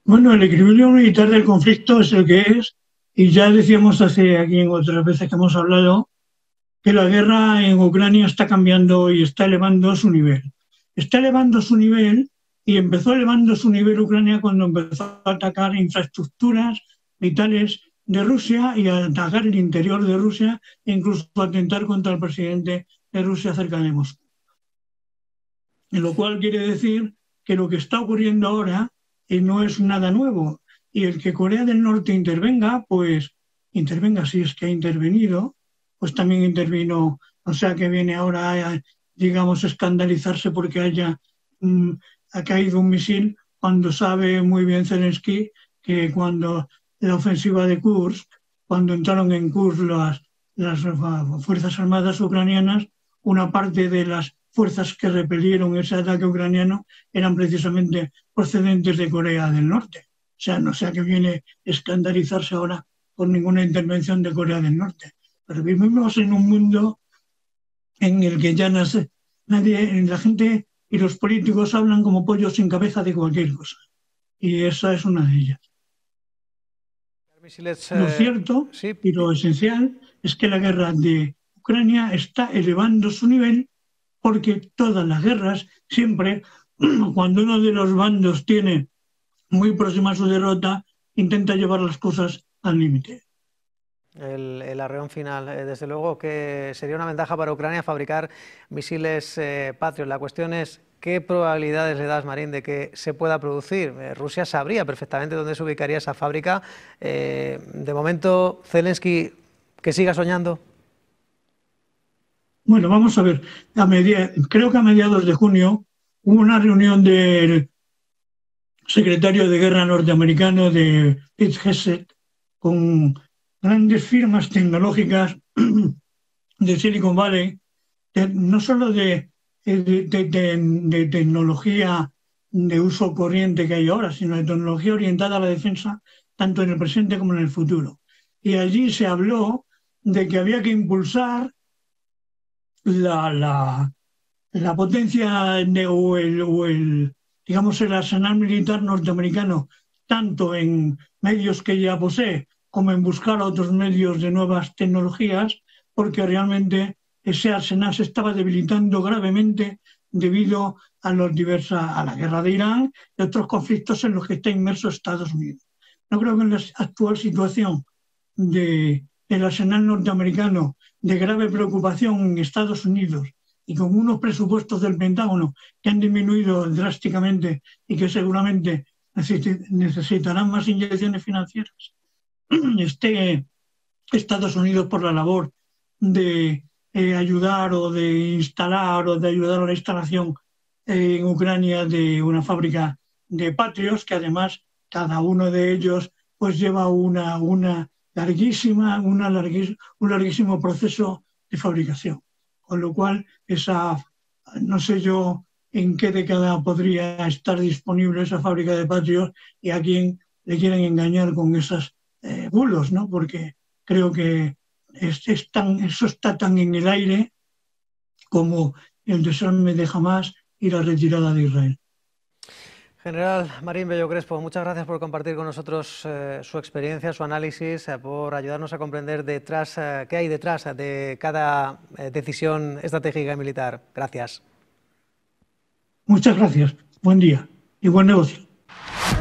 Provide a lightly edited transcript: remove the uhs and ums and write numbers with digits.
Bueno, el equilibrio militar del conflicto es el que es, y ya decíamos hace aquí en otras veces que hemos hablado que la guerra en Ucrania está cambiando y está elevando su nivel. Está elevando su nivel y empezó elevando su nivel Ucrania cuando empezó a atacar infraestructuras vitales de Rusia y a atacar el interior de Rusia e incluso a atentar contra el presidente de Rusia cerca de Moscú. Lo cual quiere decir que lo que está ocurriendo ahora no es nada nuevo. Y el que Corea del Norte intervenga, pues intervenga si es que ha intervenido, pues también intervino, o sea que viene ahora a, digamos, escandalizarse porque ha caído un misil cuando sabe muy bien Zelensky que cuando la ofensiva de Kursk, cuando entraron en Kursk las Fuerzas Armadas ucranianas, una parte de las fuerzas que repelieron ese ataque ucraniano eran precisamente procedentes de Corea del Norte. O sea, no sea que viene a escandalizarse ahora por ninguna intervención de Corea del Norte. Pero vivimos en un mundo en el que ya la gente y los políticos hablan como pollos sin cabeza de cualquier cosa. Y esa es una de ellas. Misiles, Lo cierto sí. y lo esencial es que la guerra de Ucrania está elevando su nivel porque todas las guerras, siempre, cuando uno de los bandos tiene muy próxima a su derrota, intenta llevar las cosas al límite. El arreón final, desde luego que sería una ventaja para Ucrania fabricar misiles Patriot. La cuestión es, ¿qué probabilidades le das, Marín, de que se pueda producir? Rusia sabría perfectamente dónde se ubicaría esa fábrica. De momento, Zelensky, que siga soñando. Bueno, vamos a ver. Creo que a mediados de junio hubo una reunión del secretario de Guerra norteamericano de Pete Hegseth con grandes firmas tecnológicas de Silicon Valley, no solo de tecnología de uso corriente que hay ahora, sino de tecnología orientada a la defensa, tanto en el presente como en el futuro. Y allí se habló de que había que impulsar la potencia digamos, el arsenal militar norteamericano, tanto en medios que ya posee como en buscar otros medios de nuevas tecnologías, porque realmente ese arsenal se estaba debilitando gravemente debido a la guerra de Irán y otros conflictos en los que está inmerso Estados Unidos. No creo que en la actual situación del arsenal norteamericano de grave preocupación en Estados Unidos y con unos presupuestos del Pentágono que han disminuido drásticamente y que seguramente necesitarán más inyecciones financieras, esté Estados Unidos por la labor de ayudar o de instalar o de ayudar a la instalación en Ucrania de una fábrica de Patriots, que además cada uno de ellos pues lleva un larguísimo proceso de fabricación. Con lo cual, no sé yo en qué década podría estar disponible esa fábrica de Patriots y a quién le quieren engañar con esos bulos, ¿no? Porque creo que eso está tan en el aire como el desarme de Hamás y la retirada de Israel. General Marín Bello Crespo, muchas gracias por compartir con nosotros su experiencia, su análisis, por ayudarnos a comprender qué hay detrás de cada decisión estratégica y militar. Gracias. Muchas gracias. Buen día y buen negocio.